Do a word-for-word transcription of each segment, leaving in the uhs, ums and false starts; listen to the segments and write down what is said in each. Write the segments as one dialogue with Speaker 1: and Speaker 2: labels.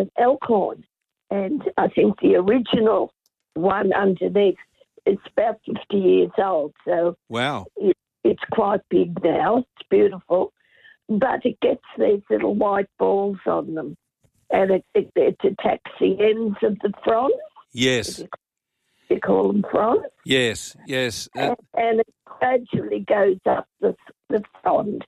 Speaker 1: an elkhorn. And I think the original one underneath, it's about fifty years old. So
Speaker 2: wow,
Speaker 1: it, it's quite big now. It's beautiful. But it gets these little white balls on them. And it, it, it attacks the ends of the fronds.
Speaker 2: Yes.
Speaker 1: You, you call them fronds.
Speaker 2: Yes, yes.
Speaker 1: And, and it gradually goes up the, the frond.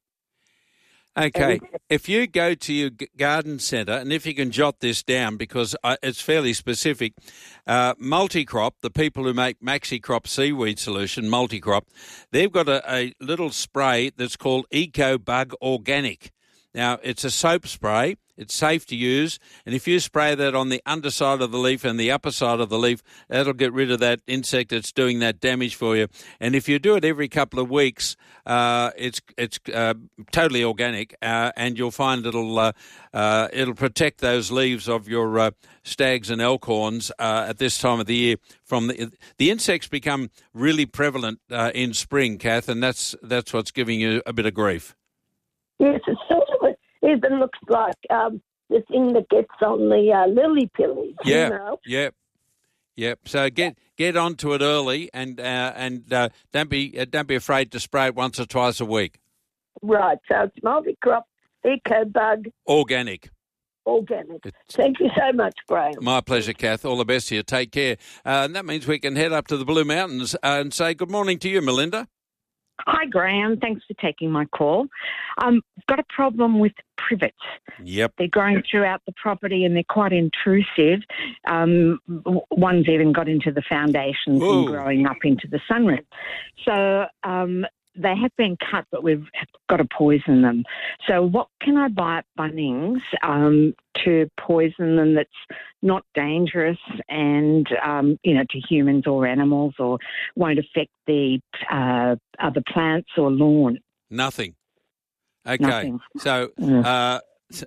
Speaker 2: Okay, if you go to your g- garden centre, and if you can jot this down because I, it's fairly specific, uh, Multicrop, the people who make MaxiCrop seaweed solution, Multicrop, they've got a, a little spray that's called EcoBug Organic. Now, it's a soap spray. It's safe to use, and if you spray that on the underside of the leaf and the upper side of the leaf, that'll get rid of that insect that's doing that damage for you. And if you do it every couple of weeks, uh, it's it's uh, totally organic, uh, and you'll find it'll uh, uh, it'll protect those leaves of your uh, stags and elkhorns uh, at this time of the year. From the the insects become really prevalent uh, in spring, Kath, and that's that's what's giving you a bit of grief.
Speaker 1: Yes, it's sort of a even looks like um, the thing that gets on the uh, lily pillies.
Speaker 2: Yeah,
Speaker 1: you know?
Speaker 2: yep, yep. So get get onto it early, and uh, and uh, don't be uh, don't be afraid to spray it once or twice a week.
Speaker 1: Right. So it's Multicrop, EcoBug,
Speaker 2: Organic.
Speaker 1: Organic.
Speaker 2: It's,
Speaker 1: Thank you so much, Graham.
Speaker 2: My pleasure, Kath. All the best to you. Take care. Uh, and that means we can head up to the Blue Mountains and say good morning to you, Melinda.
Speaker 3: Hi, Graham. Thanks for taking my call. Um, I've got a problem with privets.
Speaker 2: Yep.
Speaker 3: They're growing throughout the property and they're quite intrusive. Um, one's even got into the foundations
Speaker 2: Ooh.
Speaker 3: and growing up into the sunroom. So um, they have been cut, but we've got to poison them. So what can I buy at Bunnings um, to poison them that's not dangerous and, um, you know, to humans or animals or won't affect the uh, other plants or lawn?
Speaker 2: Nothing. Okay.
Speaker 3: Nothing.
Speaker 2: So
Speaker 3: Mm.
Speaker 2: uh,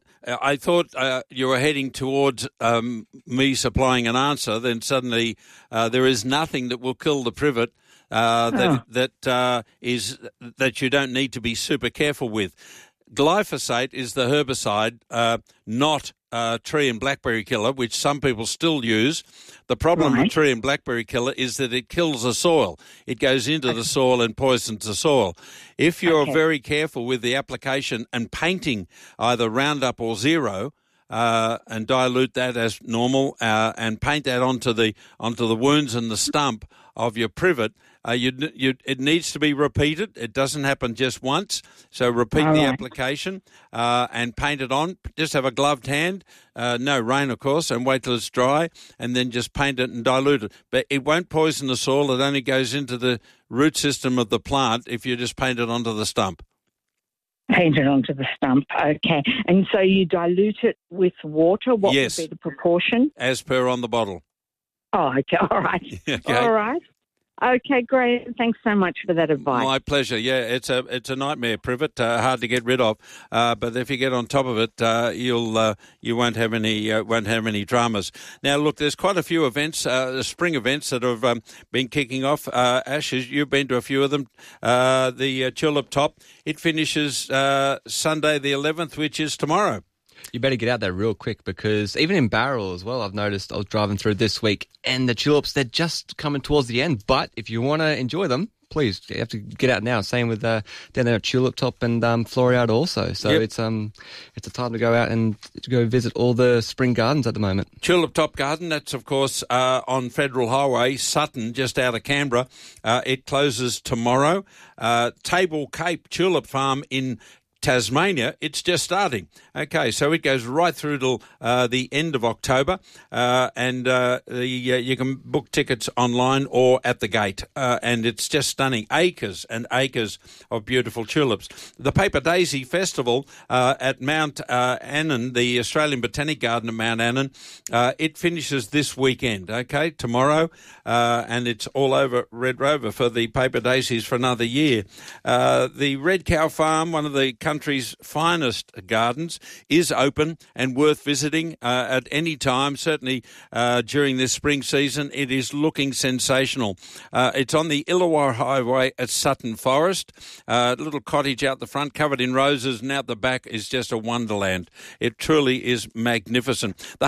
Speaker 2: I thought uh, you were heading towards um, me supplying an answer. Then suddenly uh, there is nothing that will kill the privet. Uh, that
Speaker 3: Oh.
Speaker 2: that uh, is that you don't need to be super careful with. Glyphosate is the herbicide, uh, not uh, tree and blackberry killer, which some people still use. The problem
Speaker 3: Right.
Speaker 2: with tree and blackberry killer is that it kills the soil. It goes into the soil and poisons the soil. If you're
Speaker 3: Okay.
Speaker 2: very careful with the application and painting either Roundup or Zero, Uh, and dilute that as normal, uh, and paint that onto the onto the wounds and the stump of your privet. Uh, you, you, it needs to be repeated. It doesn't happen just once. So repeat
Speaker 3: All
Speaker 2: the
Speaker 3: right.
Speaker 2: application uh, and paint it on. Just have a gloved hand, uh, no rain, of course, and wait till it's dry, and then just paint it and dilute it. But it won't poison the soil. It only goes into the root system of the plant if you just paint it onto the stump.
Speaker 3: Paint it onto the stump, okay. And so you dilute it with water. What
Speaker 2: Yes.
Speaker 3: would be the proportion?
Speaker 2: As per on the bottle.
Speaker 3: Oh, okay, all right.
Speaker 2: Okay.
Speaker 3: All right. Okay, great. Thanks so much for that advice.
Speaker 2: My pleasure. Yeah, it's a it's a nightmare privet, uh, hard to get rid of. Uh, but if you get on top of it, uh, you'll uh, you won't have any uh, won't have any dramas. Now, look, there's quite a few events, uh, spring events that have um, been kicking off. Uh, Ash, you've been to a few of them. Uh, the uh, Tulip Top, it finishes uh, Sunday the eleventh, which is tomorrow.
Speaker 4: You better get out there real quick because even in Barrel as well, I've noticed I was driving through this week and the tulips, they're just coming towards the end. But if you want to enjoy them, please, you have to get out now. Same with uh, down there at Tulip Top and um, Floreal also. So
Speaker 2: Yep.
Speaker 4: it's um it's a time to go out and to go visit all the spring gardens at the moment.
Speaker 2: Tulip Top Garden, that's, of course, uh, on Federal Highway, Sutton, just out of Canberra. Uh, it closes tomorrow. Uh, Table Cape Tulip Farm in Tasmania, it's just starting. Okay, so it goes right through till uh, the end of October, uh, and uh, the, uh, you can book tickets online or at the gate, uh, and it's just stunning. Acres and acres of beautiful tulips. The Paper Daisy Festival uh, at Mount uh, Annan, the Australian Botanic Garden at Mount Annan, uh, it finishes this weekend, okay, tomorrow, uh, and it's all over Red Rover for the Paper Daisies for another year. Uh, the Red Cow Farm, one of the country's finest gardens, is open and worth visiting uh, at any time, certainly uh, during this spring season. It is looking sensational. Uh, it's on the Illawarra Highway at Sutton Forest. A uh, little cottage out the front covered in roses, and out the back is just a wonderland. It truly is magnificent. The